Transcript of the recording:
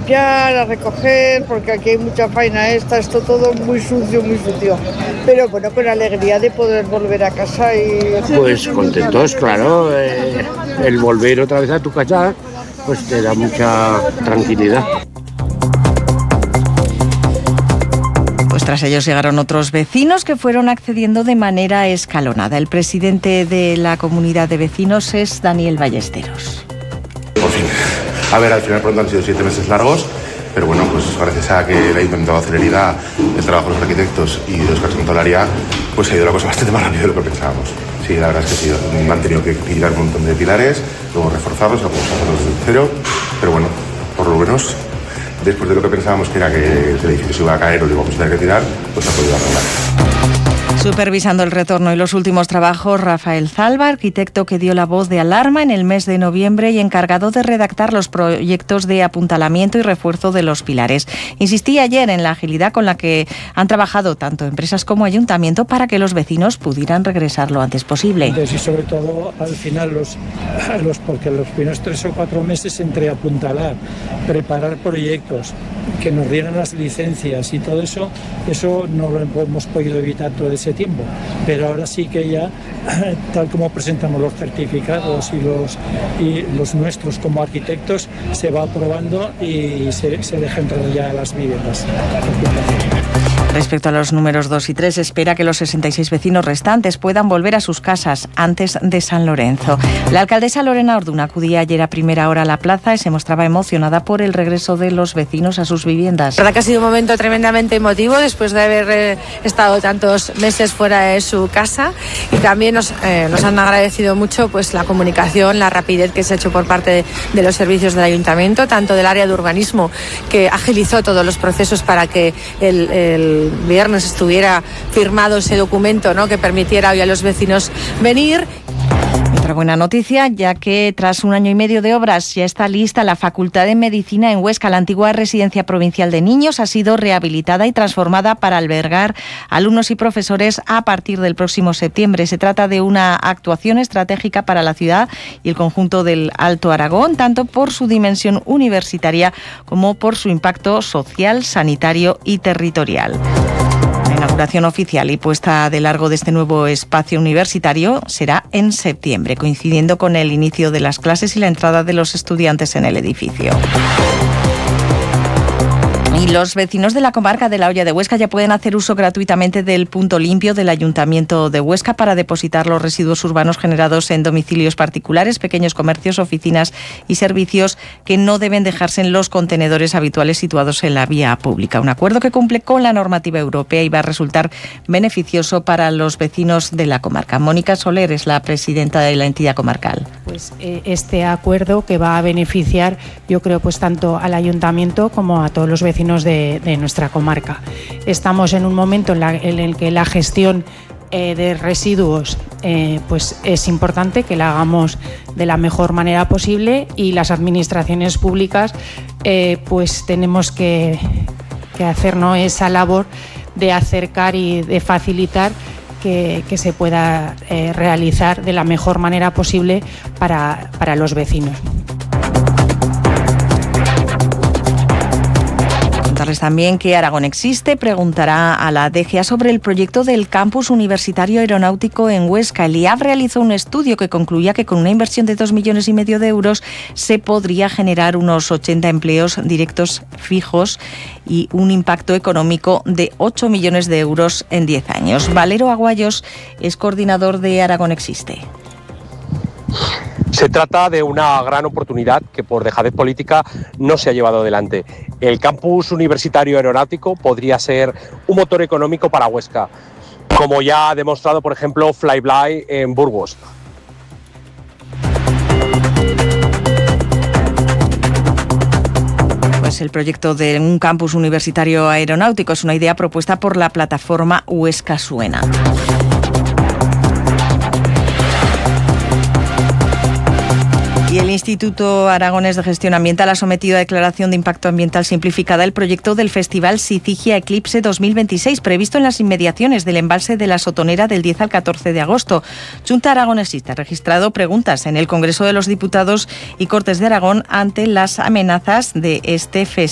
limpiar, a recoger, porque aquí hay mucha faena esto todo muy sucio, pero bueno, con alegría de poder volver a casa y... Pues contentos, claro, el volver otra vez a tu casa, pues te da mucha tranquilidad. Pues tras ellos llegaron otros vecinos que fueron accediendo de manera escalonada. El presidente de la comunidad de vecinos es Daniel Ballesteros. Por fin. A ver, al final pronto han sido 7 meses largos, pero bueno, pues gracias a que le ha implementado celeridad el trabajo de los arquitectos y de los Cartontolaria, pues ha ido la cosa bastante más rápido de lo que pensábamos. Sí, la verdad es que sí, han tenido que quitar un montón de pilares, luego reforzarlos, algunos hacerlos desde cero, pero bueno, por lo menos, después de lo que pensábamos que era que el edificio se iba a caer o lo íbamos a tener que tirar, pues ha podido arreglar. Supervisando el retorno y los últimos trabajos, Rafael Zalba, arquitecto que dio la voz de alarma en el mes de noviembre y encargado de redactar los proyectos de apuntalamiento y refuerzo de los pilares. Insistía ayer en la agilidad con la que han trabajado tanto empresas como ayuntamiento para que los vecinos pudieran regresar lo antes posible. Y sobre todo al final porque los primeros 3 o 4 meses entre apuntalar, preparar proyectos, que nos dieran las licencias y todo eso no lo hemos podido evitar todo ese tiempo, pero ahora sí que ya, tal como presentamos los certificados y los nuestros como arquitectos, se va aprobando y se deja entrar ya a las viviendas. Respecto a los números 2 y 3, espera que los 66 vecinos restantes puedan volver a sus casas antes de San Lorenzo. La alcaldesa Lorena Orduna acudía ayer a primera hora a la plaza y se mostraba emocionada por el regreso de los vecinos a sus viviendas. La verdad que ha sido un momento tremendamente emotivo después de haber estado tantos meses fuera de su casa, y también nos han agradecido mucho pues la comunicación, la rapidez que se ha hecho por parte de los servicios del ayuntamiento, tanto del área de urbanismo, que agilizó todos los procesos para que el viernes estuviera firmado ese documento, ¿no?, que permitiera hoy a los vecinos venir. Otra buena noticia, ya que tras 1 año y medio de obras ya está lista la Facultad de Medicina en Huesca. La antigua residencia provincial de niños ha sido rehabilitada y transformada para albergar alumnos y profesores a partir del próximo septiembre. Se trata de una actuación estratégica para la ciudad y el conjunto del Alto Aragón, tanto por su dimensión universitaria como por su impacto social, sanitario y territorial. La inauguración oficial y puesta de largo de este nuevo espacio universitario será en septiembre, coincidiendo con el inicio de las clases y la entrada de los estudiantes en el edificio. Y los vecinos de la comarca de La Hoya de Huesca ya pueden hacer uso gratuitamente del punto limpio del Ayuntamiento de Huesca para depositar los residuos urbanos generados en domicilios particulares, pequeños comercios, oficinas y servicios que no deben dejarse en los contenedores habituales situados en la vía pública. Un acuerdo que cumple con la normativa europea y va a resultar beneficioso para los vecinos de la comarca. Mónica Soler es la presidenta de la entidad comarcal. Pues este acuerdo que va a beneficiar, yo creo, pues tanto al ayuntamiento como a todos los vecinos de nuestra comarca. Estamos en un momento en el que la gestión de residuos pues es importante que la hagamos de la mejor manera posible, y las administraciones públicas pues tenemos que hacer, ¿no?, esa labor de acercar y de facilitar que se pueda realizar de la mejor manera posible para los vecinos. Contarles también que Aragón Existe preguntará a la DGA sobre el proyecto del Campus Universitario Aeronáutico en Huesca. El IAB realizó un estudio que concluía que con una inversión de 2,5 millones de euros se podría generar unos 80 empleos directos fijos y un impacto económico de 8 millones de euros en 10 años. Valero Aguayos es coordinador de Aragón Existe. Se trata de una gran oportunidad que por dejadez política no se ha llevado adelante. El campus universitario aeronáutico podría ser un motor económico para Huesca, como ya ha demostrado, por ejemplo, Flyby en Burgos. Pues el proyecto de un campus universitario aeronáutico es una idea propuesta por la plataforma Huesca Suena. Y el Instituto Aragonés de Gestión Ambiental ha sometido a declaración de impacto ambiental simplificada el proyecto del Festival Sicigia Eclipse 2026, previsto en las inmediaciones del embalse de la Sotonera del 10 al 14 de agosto. Junta Aragonesista ha registrado preguntas en el Congreso de los Diputados y Cortes de Aragón ante las amenazas de este festival.